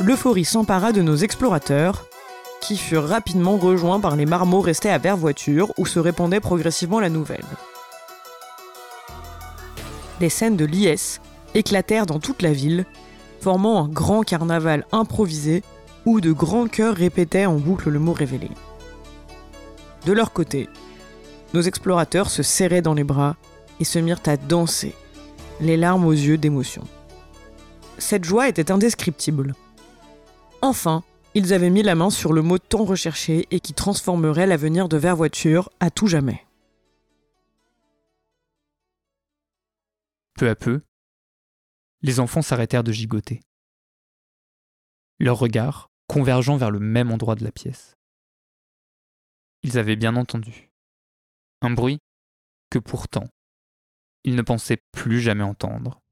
l'euphorie s'empara de nos explorateurs, qui furent rapidement rejoints par les marmots restés à Vervoiture, où se répandait progressivement la nouvelle. Des scènes de liesse éclatèrent dans toute la ville, formant un grand carnaval improvisé où de grands chœurs répétaient en boucle le mot révélé. De leur côté, nos explorateurs se serraient dans les bras et se mirent à danser, les larmes aux yeux d'émotion. Cette joie était indescriptible. Enfin, ils avaient mis la main sur le mot tant recherché et qui transformerait l'avenir de Vervoiture à tout jamais. Peu à peu, les enfants s'arrêtèrent de gigoter, leurs regards convergeant vers le même endroit de la pièce. Ils avaient bien entendu. Un bruit que pourtant, ils ne pensaient plus jamais entendre.